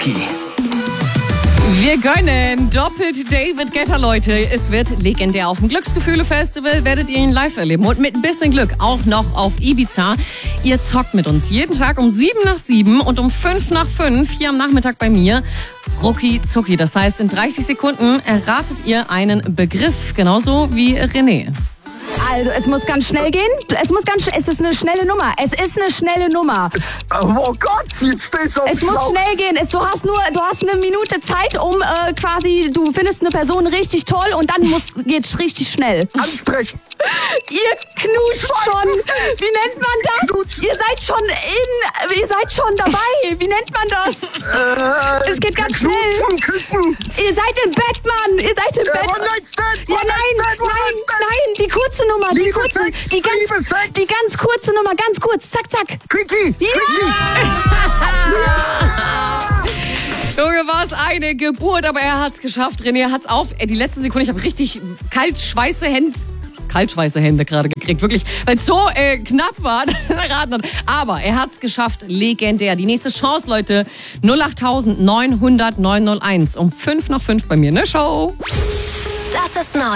Quickie. Wir gönnen doppelt David Guetta, Leute. Es wird legendär. Auf dem Glücksgefühle-Festival werdet ihr ihn live erleben. Und mit ein bisschen Glück auch noch auf Ibiza. Ihr zockt mit uns jeden Tag um 7 nach 7 und um 5 nach 5 hier am Nachmittag bei mir. Rucki Zucki. Das heißt, in 30 Sekunden erratet ihr einen Begriff. Genauso wie René. Also, es muss ganz schnell gehen. Es ist eine schnelle Nummer. Oh Gott, jetzt stehst du auf Es muss schnell gehen. Du hast eine Minute Zeit, um du findest eine Person richtig toll und dann geht's richtig schnell. Ansprechen. Ihr knutscht schon. Wie nennt man das? Knutschen. Ihr seid schon dabei. Wie nennt man das? Es geht ganz schnell. Küssen. Ihr seid im Bett, Mann. Ihr seid im Bett. Ja, nein, die kurze Nummer. Die ganz kurze Nummer, ganz kurz. Zack, zack. Quickie. Junge, war es eine Geburt, aber er hat's geschafft. René hat's auf. Die letzte Sekunde, ich habe richtig Kaltschweiße-Hände gerade gekriegt, wirklich, weil es so knapp war, dass er erraten hat. Aber er hat's geschafft, legendär. Die nächste Chance, Leute, 08900 901 um 5 nach 5 bei mir in der Show. Das ist neu.